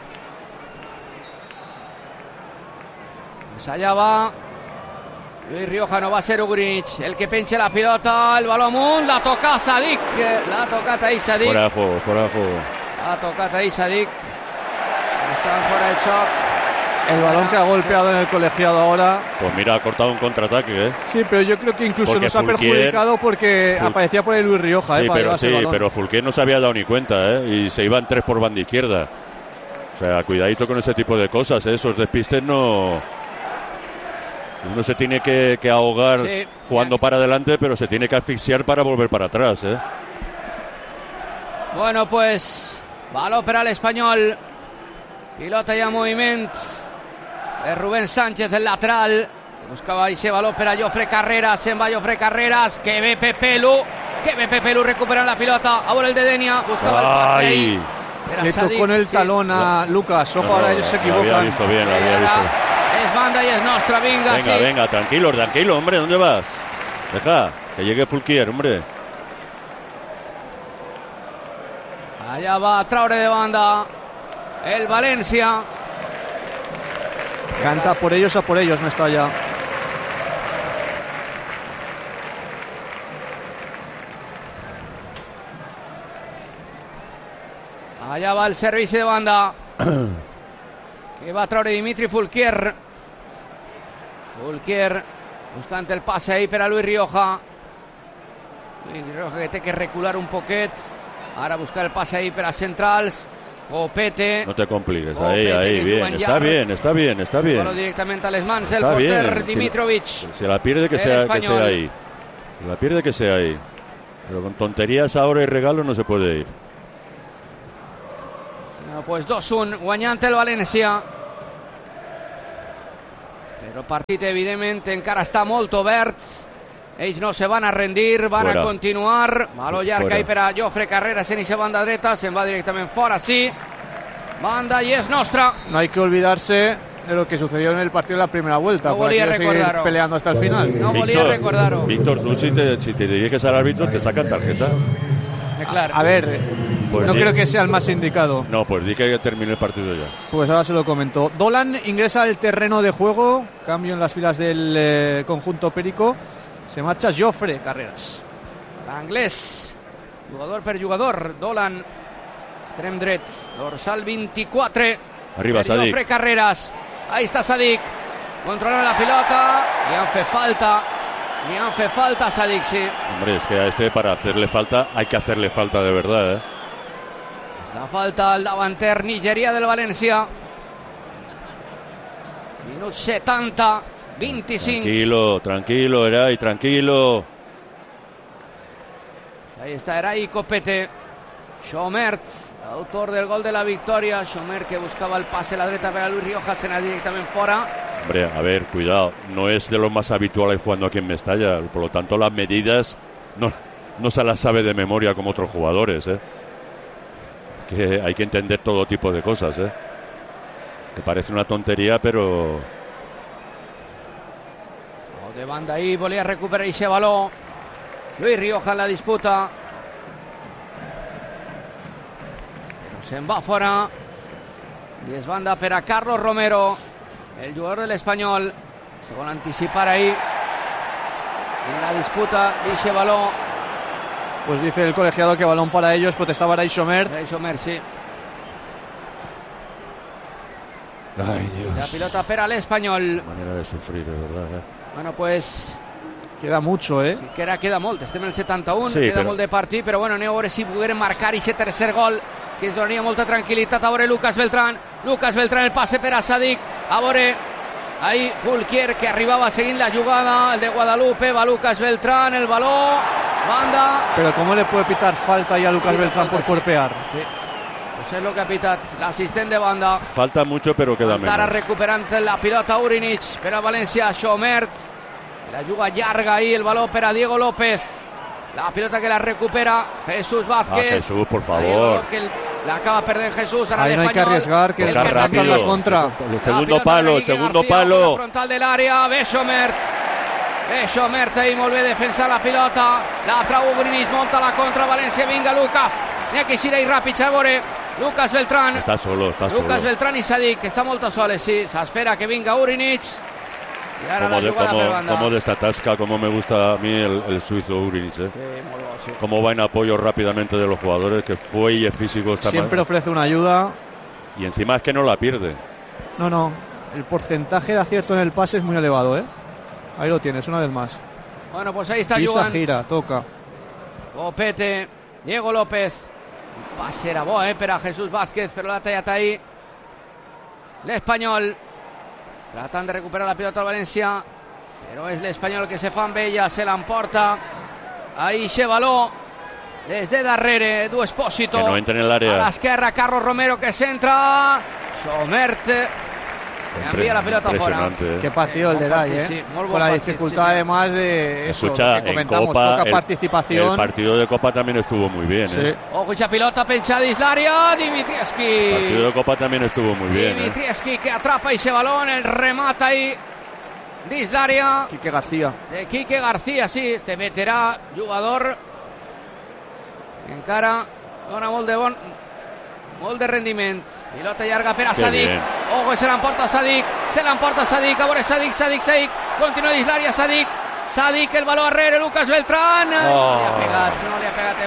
Pues allá va. Luis Rioja, no va a ser Urinic el que pinche la pilota. El balón amunt, la toca Sadik. La tocat ahí Sadik. Fuera de juego, fuera de juego. La tocat ahí Sadik. Están fuera de shock. El balón que ha golpeado en el colegiado ahora. Pues mira, ha cortado un contraataque, Sí, pero yo creo que incluso porque nos ha perjudicado porque aparecía por el Luis Rioja, pero Fulquier no se había dado ni cuenta, y se iban 3 por banda izquierda. O sea, cuidadito con ese tipo de cosas, esos despistes no. Uno se tiene que ahogar jugando para adelante, pero se tiene que asfixiar para volver para atrás, Bueno, pues baló per a l'Espanyol. Pilota ja en moviment de Rubén Sánchez, el lateral. Buscava ese baló per a Jofre Carreras. Se'n va Jofre Carreras, que ve Pepe Lu. Recuperant la pilota. A veure el de Denia. Buscava el pase ahí. Le tocó en el talón a Lucas. Ojo, ahora ellos se equivocan. Lo había visto bien, lo había visto. Es banda y es nostra, venga. Venga, tranquilo, hombre, ¿dónde vas? Deja, que llegue Fulquier, hombre. Allá va a traure de banda el Valencia. Canta por ellos a por ellos, Mestalla. Allá va el servicio de banda. Que va a traure Dimitri Fulquier. Fulquier buscant el passe ahí per a Luis Rioja. Luis Rioja que té que recular un poquet. Ara buscar el passe ahí per a centrals. Copete. No te compliques, ahí, bien. Está bien. Bueno, directamente a les mans del porter Dimitrovic. Se la pierde que sea ahí. Se la pierde que sea ahí. Pero con tonterías ahora y regalos no se puede ir. No, pues 2-1, guanyant el València. Però el partit, evidentment, encara està molt obert. Ells no se van a rendir, van a continuar. Baló llarg ahí per a Jofre Carreras en esa banda dreta, se'n va directament fora, sí. Banda y es nostra. No hay que olvidarse de lo que sucedió en el partido de la primera vuelta. No volía a recordarlo. Peleando hasta el final. No volía a recordarlo. Víctor, tú si te diriges al árbitro te sacan tarjeta. Claro. A ver, Pues no di- creo que sea el más indicado. No, pues di que termine el partido ya. Pues ahora se lo comento. Dolan ingresa al terreno de juego. Cambio en las filas del conjunto perico. Se marcha Jofre Carreras. L'anglès, jugador per jugador. Dolan, extrem dret, dorsal 24. Arriba, per Sadik. Jofre Carreras. Ahí está Sadik. Controla la pilota. Li han fet falta. Li han fet falta a Sadik, sí. Hombre, es que a este para hacerle falta hay que hacerle falta de verdad, ¿eh? La falta al davanter Nigeria del València. Minut 70, 25. Tranquilo, Eray, tranquilo. Ahí está Eray Copete. Xomert, autor del gol de la victoria. Xomert que buscaba el pase a la dreta para Luis Riojas, se la directamente fuera. Hombre, a ver, cuidado. No es de lo más habitual jugando aquí en Mestalla. Por lo tanto, las medidas no se las sabe de memoria como otros jugadores, ¿eh? Que hay que entender todo tipo de cosas, ¿eh? Que parece una tontería, pero... De banda ahí, volía recuperar ese balón. Luis Riojas en la disputa. Pero se'n va fora. Y es banda per a Carlos Romero, el jugador del Español. Se van a anticipar ahí en la disputa de ese balón. Pues dice el colegiado que balón para ellos. Protestaba Eray Xomert. Eray Xomert, sí. Ay, Dios. La pilota per al Español. Manera de sufrir, de verdad, ¿eh? Bueno, pues... Queda mucho, ¿eh? Sí, queda molt, estem en el 71, sí, queda però... molt de partit, però bueno, anem a veure si pogueren marcar aquest tercer gol, que ens donaria molta tranquil·litat. A veure Lucas Beltrán, el passe per a Sadik, a veure ahí Fulquier, que arribava seguint la jugada, el de Guadalupe, va Lucas Beltrán, el baló, banda... Pero ¿cómo le puede pitar falta ahí a Lucas Beltrán por cuerpear? Sí. Pues és el que ha pitat l'assistent de banda. Falta mucho, pero queda menos. Ara recuperant la pilota Urinic per a València, Xomert. La juga llarga ahí, el balón per a Diego López. La pilota que la recupera Jesús Vázquez. Jesús, por favor. Que la acaba perdent Jesús. Ahí no hay que arriesgar, que el rápido. La contra. El segundo palo, La frontal del área, ve Xomert. Xomert ahí molt bé defensar la pilota. La trau Urinic, monta la contra València, vinga Lucas. N'hi ha que eixir ahí ràpid, a veure. Lucas Beltrán. Está solo. Lucas Beltrán i Sadik, que està molt a soles, sí. S'espera que vinga Urinic. Y ahora la jugada per banda. Cómo desatasca, cómo me gusta a mí el suizo Urinic, ¿eh? Sí, molt bo, sí. Cómo va en apoyo rápidamente de los jugadores, que fuelle físico está Siempre mal. ofrece una ayuda. Y encima es que no la pierde. No. El porcentaje de acierto en el pase es muy elevado, ¿eh? Ahí lo tienes, una vez más. Bueno, pues ahí está Pisa, jugant. gira, toca. Copete, Diego López. Pase era bo, per a Jesús Vázquez, però l'ha tallat ahí l'Espanyol. Tratant de recuperar la pilota al València, però és l'Espanyol que se fa amb ella, se l'emporta. Ahí se baló des de darrere, Edu Espósito. Que no entre en el área. A l'esquerra, Carlos Romero que centra. Xomert envía la pelota fuera. Qué partido el de Eray, ¿eh? Sí, muy buen con la partido, dificultad sí. además de eso, Escucha, que en comentamos, Copa, poca participación. el partido de Copa también estuvo muy bien, Sí. ¿eh? Ojo, esa pilota penchada dins l'àrea, El Dimitrievski. partido de Copa también estuvo muy bien, ¿eh? Dimitrievski que atrapa ese balón, el remata ahí dins l'àrea Quique García. de Quique García, sí, este veterà jugador que encara dona molt de rendiment. Pilota llarga per a Qué Sadik. bien. Ojo, se l'emporta Sadik, a veure Sadik, continua dins l'àrea Sadik, el baló arrere, Lucas Beltrán. No li ha pegat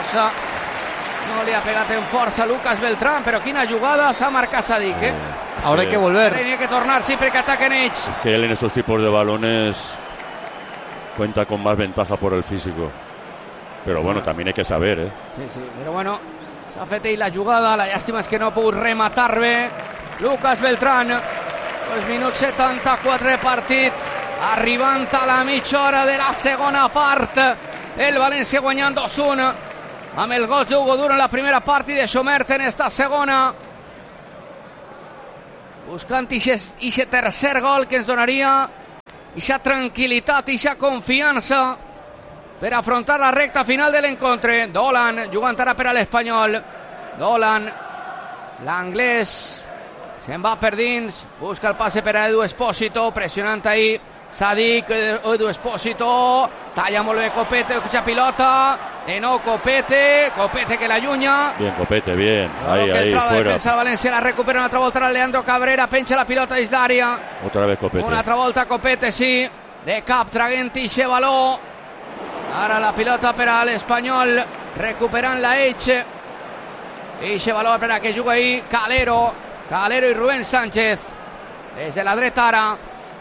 en força Lucas Beltrán, però quina jugada s'ha marcat Sadik, eh? Ahora hay que volver. Tiene que tornar siempre que ataquen ells. Es que él en esos tipos de balones cuenta con más ventaja por el físico. Pero bueno, también hay que saber, ¿eh? Sí, però bueno, s'ha fet ell la jugada, la llàstima és que no ha pogut rematar bé Lucas Beltrán. Pues minut 74 de partit, arribant a la mitja hora de la segona part, el València guanyant 2-1 amb el gol d'Hugo Duro en la primera part i de Xomert en esta segona. buscant ixe tercer gol que ens donaria ixa tranquil·litat, ixa confiança per afrontar la recta final de l'encontre. Dolan jugant ara per a l'Espanyol. Dolan, l'anglès, se'n va per dins, busca el passe per a Edu Espósito, pressionant ahí Sadik, Edu Espósito, talla molt bé Copete, escucha pilota, de nou Copete que l'allunya. Bien, Copete, bien, ahí, fuera. La defensa de València la recupera una altra volta Leandro Cabrera, penja la pilota dins d'àrea. Otra vez Copete. Una altra volta Copete, sí, de cap, traguent ixe baló. Ara la pilota per a l'Espanyol, recuperant la Elche. Ixe baló per a que juga ahí Calero i Rubén Sánchez. Des de la dreta ara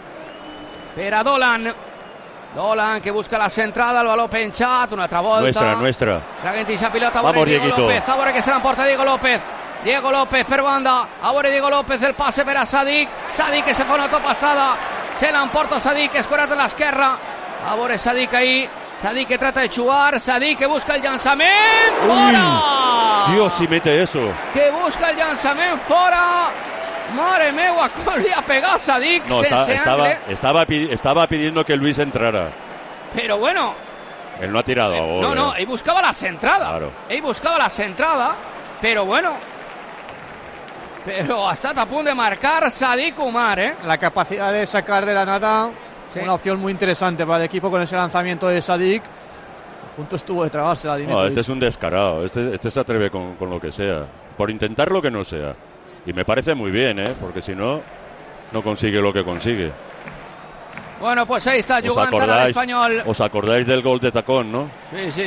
per a Dolan que busca la centrada, el baló penjat, una altra volta. Nuestra. Traguent ixa pilota, vamos, Diego Dieguito. López, a veure que se l'emporta Diego López per banda, a veure Diego López, el passe per a Sadik que se fa una topassada, se l'emporta Sadik, escorat a l'esquerra, a veure Sadik ahí, Sadik que trata de jugar, Sadik que busca el llançament, fora! Dios, si mete eso. Que busca el llançament, fora! Mare meua, com li ha pegat Sadik sense angle. Estaba pidiendo que Luis entrara. Pero bueno. Él no ha tirado. No, él buscaba la centrada. Claro. Él buscaba la centrada, pero bueno. Pero ha estat a punt de marcar Sadik Umar, ¿eh? La capacidad de sacar de la nada, sí. Una opción muy interesante para el equipo con ese lanzamiento de Sadik. A punto estuvo de trabarse la Dimitrovic. Este es un descarado. Este se atreve con lo que sea. Por intentar lo que no sea. Y me parece muy bien, porque si no, no consigue lo que consigue. Bueno, pues ahí está jugant al Espanyol. ¿Os acordáis del gol de tacón, no? Sí.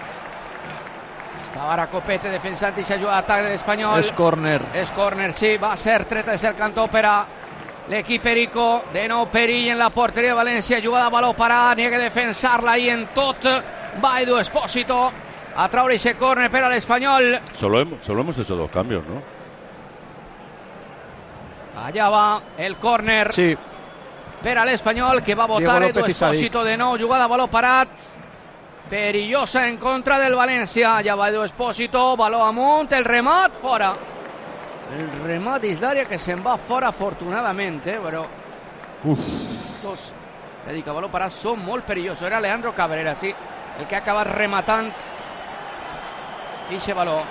Estava ara Copete defensant i s'ajuda d'atac de l'Espanyol. És córner. És córner, sí, va ser treta des del cantó per a l'equip Perico. De nou perill en la porteria de València, jugada a baló parat, n'hi ha que defensar-la ahí en tot. Va Edu Espósito a traure ese córner per a l'Espanyol. Solo hemos hecho 2 cambios, ¿no? Allà va el córner, sí, per a l'Espanyol, que va votar Edu Espósito de nou, jugada a baló parat, perillosa en contra del València. Allà va Edu Espósito, baló amunt, el remat fora. El remat dins d'àrea que se'n va fora afortunadament, però estos, ja dic, a baló parat són molt perillosos. Era Leandro Cabrera, sí, el que ha acabat rematant ixe baló.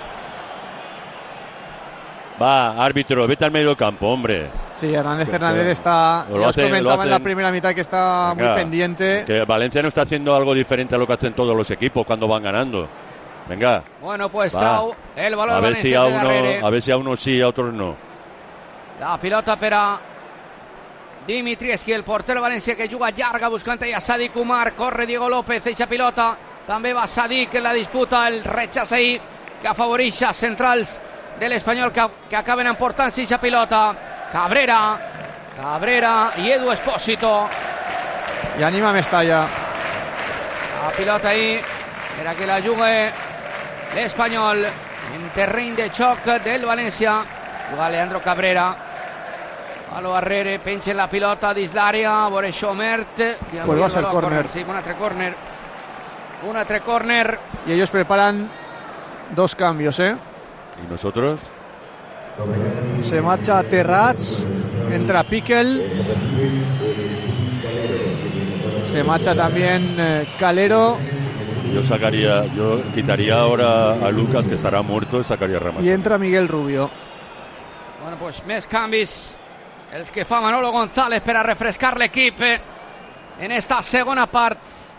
Va, árbitro, vete al medio campo, hombre. Sí, Hernández está... Ya os comentaba en la primera mitad que está muy pendiente. Que Valencia no está haciendo algo diferente a lo que hacen todos los equipos cuando van ganando. Venga. Bueno, pues trau el balón a ver si a unos sí, a otros no. La pilota per a Dimitrievski, el portero València, que juga llarga buscant a Sadik Umar. Corre Diego López, eixa pilota. També va Sadik en la disputa, el rechaç ahí que afavoreix a centrals de l'Espanyol que acaben emportant-se aquesta pilota. Cabrera i Edu Espósito. I anima Mestalla. La pilota ahí per a que la jugue l'Espanyol en terreny de xoc del València. Juga Leandro Cabrera. Palo darrere, penja la pilota dins l'àrea. A veure Xomert. Pues va a ser córner. Sí, un altre córner. Un altre córner. Y ellos preparan 2 cambios, ¿Y nosotros? Se marcha Terrats, entra Piquel, se marcha también Calero. Yo quitaría ahora a Lucas, que estará muerto, y sacaría a Ramas. Y entra Miguel Rubio. Bueno, pues més canvis els que fa Manolo González per a refrescar l'equip en esta segona part.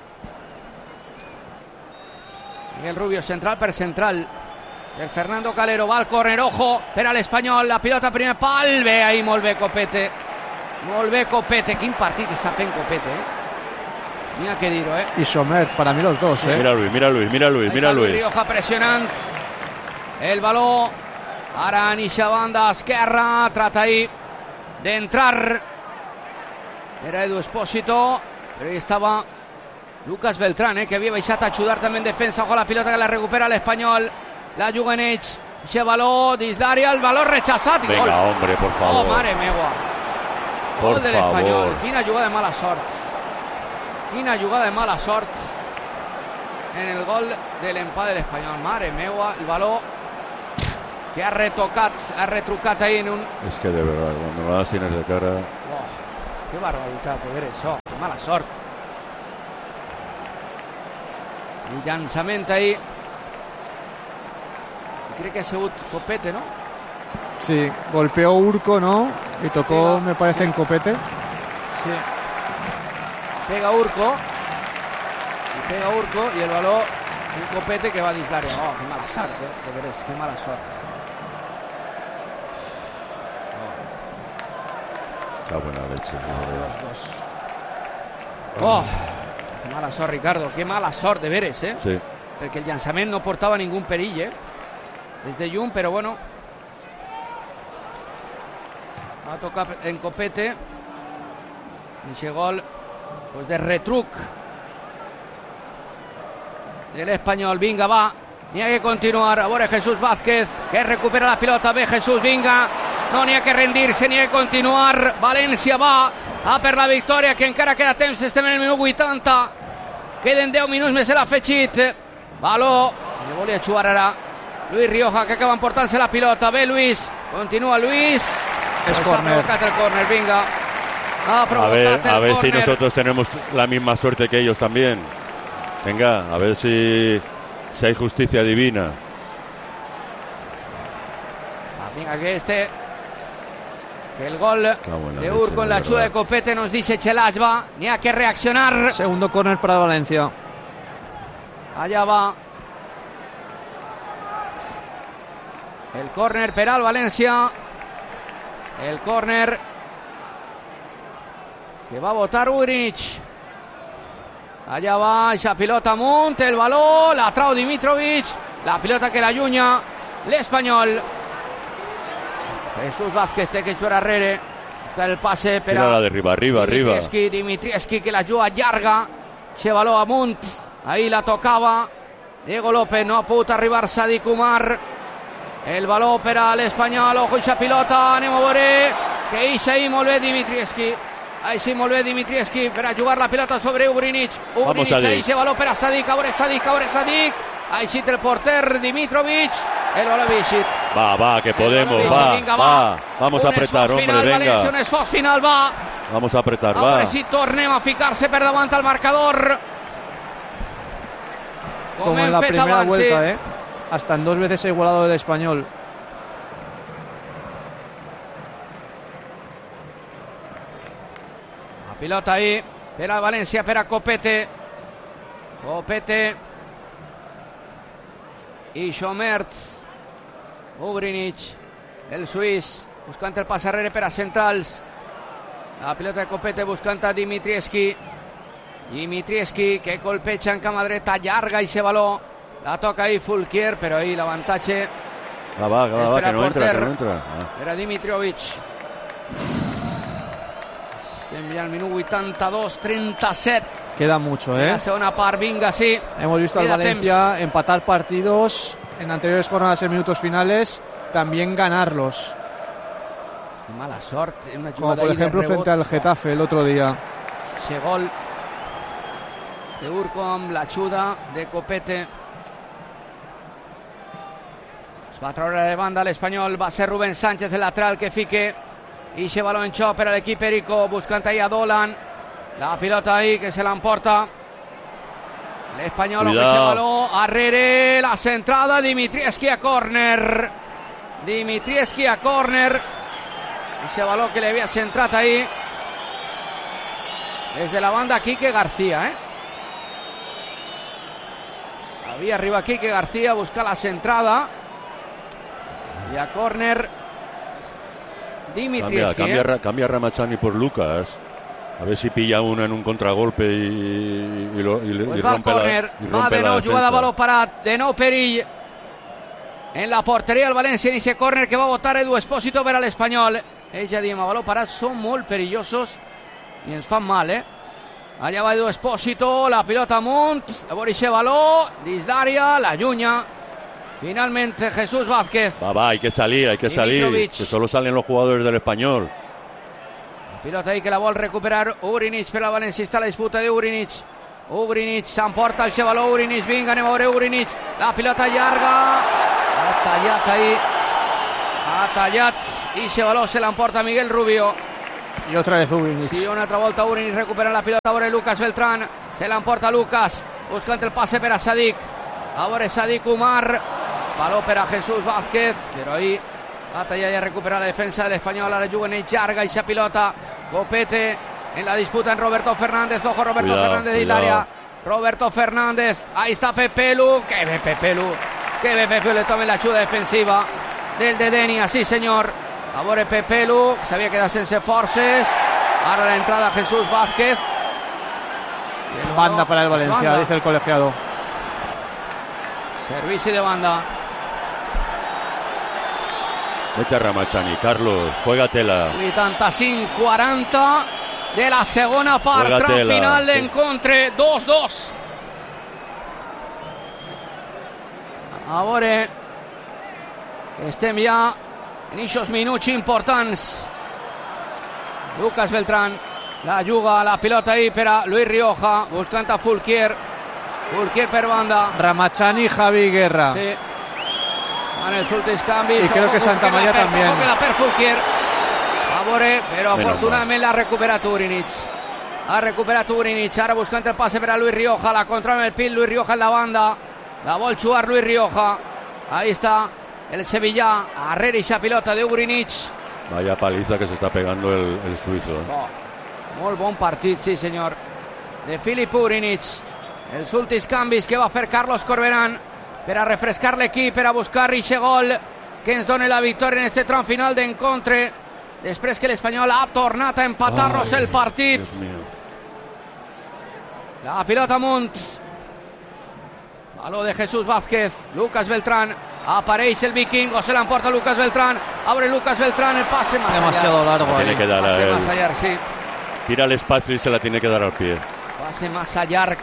Miguel Rubio central per central. El Fernando Calero va al córner, ojo, per a l'Espanyol, la pilota primer pal, bé ahí, molt bé Copete. Quin partit està fent Copete, N'hi ha que dir-ho, Y Sommer, para mí los dos, Mira Luis. Rioja pressionant el baló, ara en ixa banda esquerra, trata ahí d'entrar, era Edu Espósito, però ahí estava Lucas Beltrán, que havia baixat a ajudar també en defensa. Ojo la pilota que la recupera l'Espanyol. La juga en ells, ese baló dins l'àrea, el baló rechazat i gol. Venga, hombre, por favor. Oh, mare meua. Gol de l'Espanyol. Quina jugada de mala sort. En el gol de l'empat de l'Espanyol. Mare meua, el baló que ha retrucat ahir en un... És que de verdad, cuando vas tienes de cara... Que barbaritat, de veres, que mala sort. El llançament ahir, crec que ha sigut Copete, ¿no? Sí, golpeó Urco, ¿no? Y tocó, Pega, me parece, sí. en Copete. Sí. Pega Urco. Y el balón, un Copete que va dins l'àrea. Oh, que mala sort, de veres, que mala sort. Qué buena leche. Oh, que mala sort, Ricardo, que mala sort, de veres, eh? Sí. Perquè el llançament no portava ningún perill, des de llum, però bueno, va tocar en Copete. Eixe gol pues de retruc del Espanyol. Vinga, va, n'hi ha que continuar. A veure Jesús Vázquez, que recupera la pilota. Bé, Jesús, vinga, no n'hi ha que rendir-se, n'hi ha que continuar. València va a per la victòria, que encara queda temps. Estem en el minut 80, queden 10 minuts més l'afegit. Baló, que volia jugar ara Luis Rioja, que acaba emportant-se la pilota. Bé, Luis, continua Luis. Es Ha córner. provocat el córner, vinga. Ha A provocat ver el si córner. nosotros tenemos la misma suerte que ellos también. Venga, a ver si hay justicia divina. Vinga, que el gol buena de leche, Urco en la de ayuda de verdad. Copete, nos dice Chelachva. Ni hay que reaccionar. Segundo córner para Valencia. Allá va el córner per al València. El córner que va a votar Uric. Allá va esa pilota amunt, el balón, la trau Dimitrovic, la pilota que la allunya l'Espanyol. Jesús Vázquez té que jugar arrere, buscar el passe per Tira a la de arriba, arriba. Dimitrievski, que la juga llarga, se baló amunt, ahí la tocava Diego López, no ha pogut arribar Sadik Umar. El baló per a l'Espanyol, ojo ixa pilota, anem a veure que ixa ahí molt bé Dimitrievski. Ahí sí, molt bé Dimitrievski per a jugar la pilota sobre Ubrinic. Ubrinic, ahí se baló per a Sadik, a veure Sadik. Ahí sí el porter Dimitrovic. El baló Vicit. Va, que podemos, Vinga, va. Vamos a Un apretar, esforç hombre, final, València, un venga. esforç final, va. Vamos a apretar, A va. veure si tornem a ficar-se per davant al marcador. Como en hem la fet primera abans, vuelta, sí. Hasta en 2 veces ha igualado el Español. La pilota ahí per al València, per a Copete. Copete i Schomertz. Ubrinic, el suís, buscant el pas arrere per a centrals. La pilota de Copete buscant a Dimitrievski. Dimitrievski que colpeja en cama dreta, llarga i se baló. La toca ahí Fulquier, però ahí l'avantatge Va, Espera, que no entra, porter. que no entra. Ah. era Dimitrovic. Estem ja al minut 82, 37. Queda mucho, La segona part, vinga, sí. Hemos visto al Queda Valencia empatar partidos en anteriores jornadas en minutos finales, también ganarlos. Qué mala sort. Una Como jugada por ahí de ejemplo rebot. frente al Getafe el otro día. Ese gol de Urco amb l'ajuda de Copete. Es va treure de banda l'Espanyol. Va ser Rubén Sánchez, el lateral, que fique. I se baló en xoc per a l'equip Perico, buscant ahí a Dolan. La pilota ahí que se l'emporta l'Espanyol. Cuidado. Se baló arrere, la centrada, Dimitrievski a córner. Dimitrievski a córner. Ese baló que le havia centrat ahí desde la banda Quique García, Havia arriba Quique García, busca la centrada y a córner Dimitrievski. Cambia Ramachani por Lucas. A ver si pilla una en un contragolpe y Pues va al rompe córner, la va de nou, defensa. jugada a baló parat, de nou perill en la porteria del València, en ese córner que va a votar Edu Espósito per a l'Espanyol. Ja diem, a baló parat són molt perillosos i ens fan mal, Allà va Edu Espósito, la pilota amunt, a veure ese baló, dins d'àrea, la llunya. Finalmente Jesús Vázquez. Va, hay que salir, Dimitrovic. que solo salen los jugadores del Español. La pilota ahí que la vol recuperar Ubrinic per al València, està la disputa de Ubrinic. Ubrinic s'emporta el baló, Ubrinic, vinga, anem a veure Ubrinic, la pilota llarga, ha tallat ahí ha tallat i se baló se l'emporta Miguel Rubio. I otra vez Ugrinic. Sí, una altra volta Ugrinic recupera la pilota. A veure Lucas Beltrán, se l'emporta Lucas buscant el passe per a Sadik. A veure Sadik Umar, baló per a Jesús Vázquez, però ahí ha tallat i ha recuperat la defensa de l'Espanyol. Ara juguen en llarga eixa pilota. Copete en la disputa en Roberto Fernández. Ojo Roberto Fernández de Hilaria. Roberto Fernández, ahí está Pepelu. Que ve Pepelu, le toma la ajuda defensiva del de Denia, sí senyor. A veure Pepelu, s'havia quedat sense forces. Ara la entrada Jesús Vázquez. Banda para el Valencia, banda, dice el colegiado. Servici de banda. Vete a Ramachani, Carlos, juégatela. 85-40 de la segona part, tram final d'encontre, 2-2. A veure, estem ja en aquests minuts importants. Lucas Beltrán la juga, la pilota ahí per a Luis Rioja, buscant a Fulquier per banda. Ramachani, Javi Guerra. Sí. En els últims canvis. Y creo que Santa María también. Queda per Fulquier. A veure, però afortunadament l'ha recuperat Ugrinic. Ara buscant el passe per a Luis Rioja, la controla el pit, Luis Rioja en la banda. La vol jugar Luis Rioja. Ahí está el sevillà, arrere esa pilota de Ugrinic. Vaya paliza que se está pegando el suizo. Molt bon partit, sí senyor, de Filip Ugrinic. Els últims canvis que va fer Carlos Corberán per a refrescar l'equip, per a buscar aquest gol que ens dona la victòria en este tram final d'encontre, després que l'Espanyol ha tornat a empatar-nos el partit. La pilota amunt, baló de Jesús Vázquez. Lucas Beltrán, apareix el vikingo, se l'emporta Lucas Beltrán. Abre Lucas Beltrán, el pase más demasiado allá. largo, tiene que dar pase a él. Más allá, sí. Tira el espacio y se la tiene que dar al pie. Pase más allá.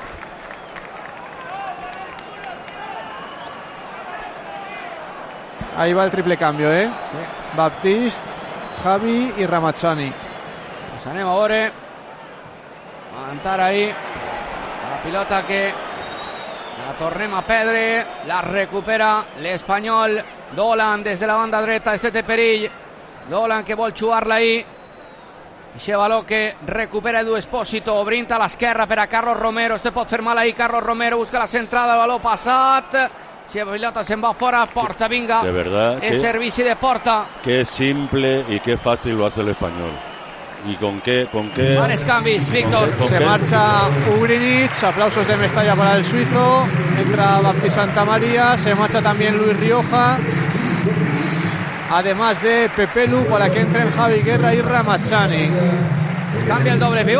Ahí va el triple cambio, ¿eh? Sí. Baptiste, Javi y Ramachani. Pues anem a veure. Aguantar ahí. La pilota que la tornem a perdre. La recupera l'Espanyol. Dolan des de la banda dreta. Este té perill. Dolan que vol jugar-la ahí. Eixe baló que recupera Edu Espósito, obrint a l'esquerra per a Carlos Romero. Este pot fer mal ahí, Carlos Romero busca la centrada, el baló passat. Si la pilota se'n va fora, Porta, vinga. De verdad. Es servici de Porta. Qué simple y qué fácil lo hace el Espanyol. ¿Y con qué? Varios cambios, Víctor. Se marcha Ugrinic, aplausos de Mestalla para el suizo. Entra Baptiste Santamaría, se marcha también Luis Rioja. Además de Pepelu para que entren Javi Guerra y Ramachani. Cambia el doble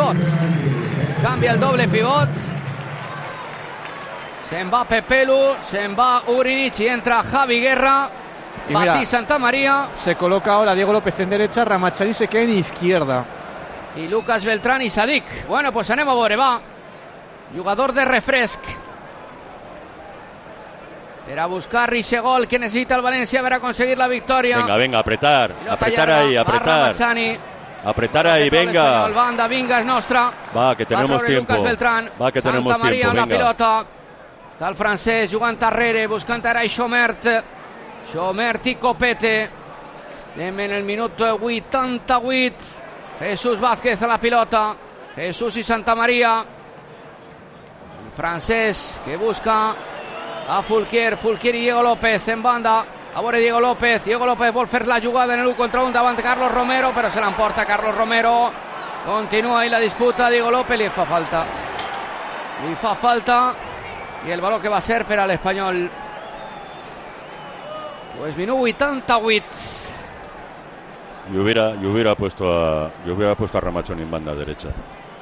pivot. Se'n va Pepelu, se'n va Ugrinic y entra Javi Guerra. Y Baptiste Santamaría. Se coloca ahora Diego López en derecha, Ramachani se queda en izquierda. Y Lucas Beltrán y Sadik. Bueno, pues anem a veure, va. Jugador de refresc. Per a buscar ese gol que necesita el Valencia para conseguir la victoria. Venga, apretar ahí, apretar ahí, venga. Banda, vinga, es nostra. Va, que tenemos tiempo. Lucas Beltrán. Va, que tenemos Santa María tiempo, amb la pilota. Està el francès jugant darrere, buscant ara Xomert i Copete. Estem en el minut 88. Jesús Vázquez a la pilota. Jesús y Santa María. El francés que busca a Fulquier y Diego López en banda. A veure Diego López vol fer la jugada en el 1 contra 1 davant Carlos Romero, però se l'emporta Carlos Romero. Continua ahí la disputa. Diego López li fa falta y el baló que va a ser per a l'Espanyol. Pues minut 88. Yo hubiera puesto a Ramachoni en banda derecha.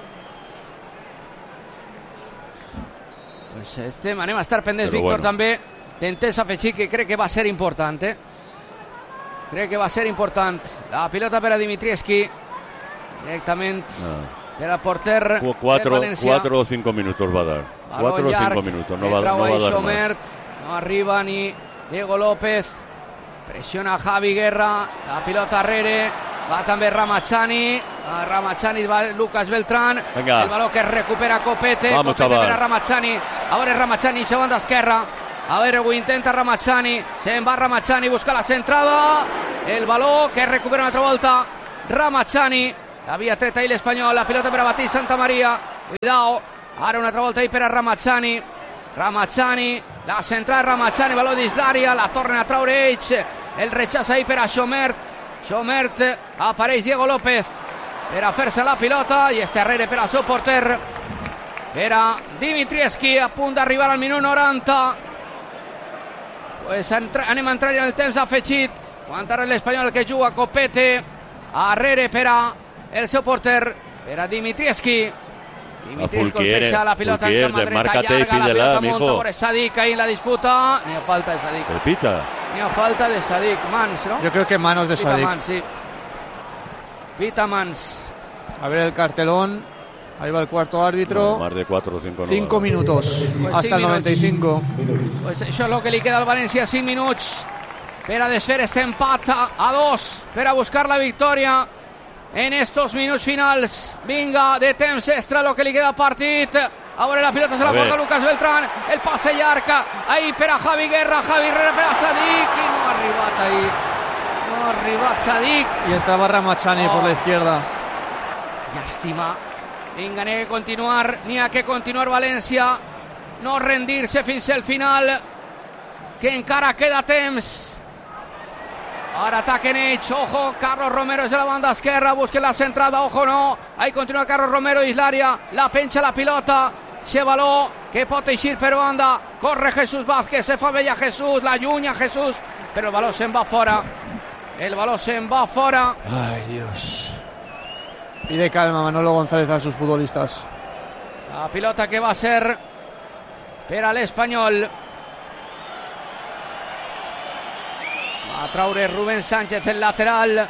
Pues anem a estar pendents, Però Víctor, bueno. també d'entès afegir que crec que va ser important, Crec que va ser important. La pilota per a Dimitrievski. Directament per al porter del València. 4 o 5 minutos va a dar. Baló 4 o llarg, 5 minutos, no va a dar Xomert, más. no arriba ni Diego López. Presiona Javi Guerra, la pilota arrere, va també Ramachani. A Ramachani va Lucas Beltrán. Venga. El baló que recupera Copete. Vamos, Copete chaval. per a Ramachani. A veure Ramachani, se banda esquerra. A veure, ho intenta Ramachani. Se'n va Ramachani, busca la centrada. el baló che recupera un'altra volta Ramazzani, la via treta ahí l'Espanyol, la pilota per a Batí Santamaria, cuidao, ara un'altra volta ahí per a Ramazzani, la central Ramazzani, baló d'Islaria, la torna a traure ells, el rechaç ahí per a Xomert, apareix Diego López per a fer-se la pilota i este arrere per al seu porter, per a Dimitrievski, a punt d'arribar al minut 90. Pues anem a entrar en el temps afegit. Aguantarà l'Espanyol que juga Copete, arrere per a el seu porter, per a Dimitrievski. Dimitrievski colpeja la pilota en cama dreta, llarga, la pilota munta por Sadik ahí en la disputa. Ni a falta de Sadik. Ni a falta de Sadik. Mans, ¿no? Yo creo que manos de Sadik. Mans, sí. Pita Mans. A ver el cartelón. Ahí va el cuarto árbitro. No, más de 4 o 5. 5 minutos. Pues hasta el 95. Pues això és el que li queda al València, 5 minuts per a desfer este empat a 2, per a buscar la victòria en estos minuts finals. Vinga, de temps extra, lo que li queda al partit. A veure, la pilota se la porta Lucas Beltrán, el passe llarg ahí per a Javi Guerra per a Sadik, i no ha arribat ahí. No ha arribat Sadik. Y entraba Ramazzani por la izquierda. Llàstima. Vinga, n'hi ha que continuar València, no rendir-se fins al final, que encara queda temps. Ara ataquen ells, ojo, Carlos Romero és de la banda esquerra, busquen la centrada, ojo no, ahí continua Carlos Romero, Islaria, la penja la pilota, se baló, que pot eixir per banda, corre Jesús Vázquez, se fa bella Jesús, la llunya Jesús, però el baló se'n va fora, Ay, Dios. Pide calma Manolo González a sus futbolistas. La pilota que va a ser per a l'Espanyol. Va a traure Rubén Sánchez, el lateral. La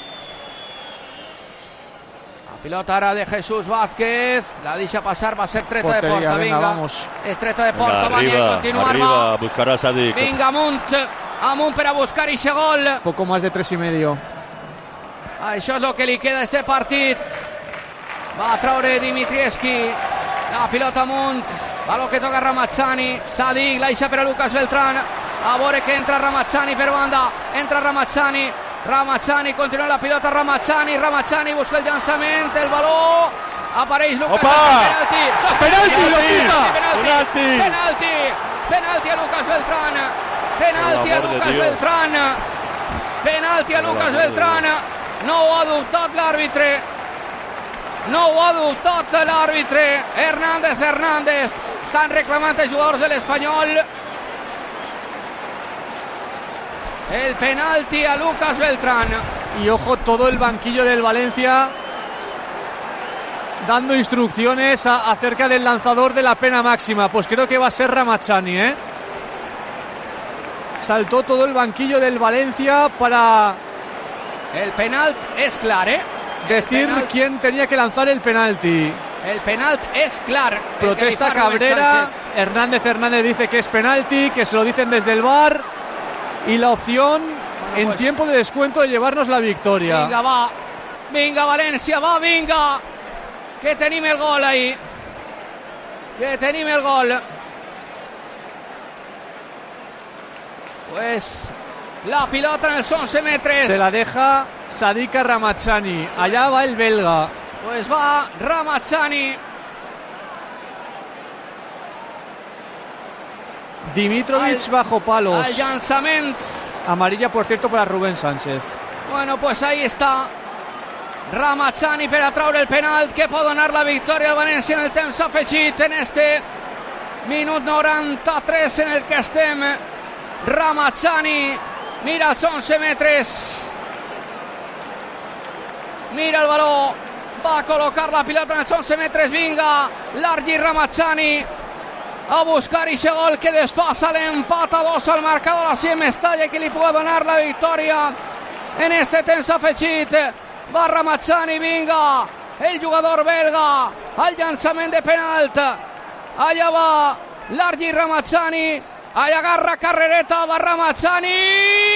pilota ara de Jesús Vázquez. La deixa passar, va a ser treta de porta. Venga, vamos. És treta de porta, va a continuar. Arriba, buscarà Sadik. Vinga, amunt per a buscar ixe gol. Poco más de 3,5. Això és el que li queda a este partit. Va a traure Dimitrievski, la pilota amunt, baló que toca Ramazzani, Sadik, la deixa per a Lucas Beltrán, a veure que entra Ramazzani per banda, entra Ramazzani, continua la pilota Ramazzani busca el llançament, el baló, apareix Lucas Beltrán, penalti a Lucas Beltrán, penalti a Lucas Beltrán. No ho ha dubtat l'àrbitre. Hernández. Estan reclamant els jugadors de l'Espanyol. El penalti a Lucas Beltrán. Y ojo, todo el banquillo del Valencia dando instrucciones acerca del lanzador de la pena máxima. Pues creo que va a ser Ramazzani, ¿eh? Saltó todo el banquillo del Valencia para... El penalt és clar, decir quién tenía que lanzar el penalti. El penalt és clar. Protesta Cabrera. Hernández dice que es penalti, que se lo dicen desde el VAR. Y la opción en tiempo de descuento de llevarnos la victoria. Vinga, València, vinga. Que tenim el gol ahí. Pues... la pilota en els 11 metres. Se la deja Sadik a Ramazzani. Allá va el belga. Pues va Ramazzani. Dimitrovic bajo palos. Al llançament. Amarilla, por cierto, para Rubén Sánchez. Bueno, pues ahí está Ramazzani per a traure el penalt que pot donar la victòria al València en el temps afegit en este minut 93 en el que estem. Ramazzani mira els 11 metres, mira el baló, va a col·locar la pilota en els 11 metres. Vinga, Largi Ramazzani a buscar ixe gol que desfasa l'empat a 2 al marcador. Així en Mestalla, que li pugui donar la victòria en este temps afegit. Va Ramazzani, vinga, el jugador belga, al llançament de penalt. Allà va Largi Ramazzani, allà agarra carrereta, va Ramazzani.